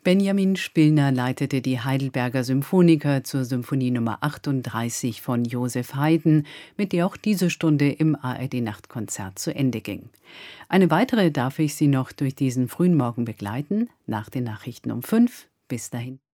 Benjamin Spillner leitete die Heidelberger Symphoniker zur Symphonie Nummer 38 von Joseph Haydn, mit der auch diese Stunde im ARD-Nachtkonzert zu Ende ging. Eine weitere darf ich Sie noch durch diesen frühen Morgen begleiten, nach den Nachrichten um 5. Bis dahin.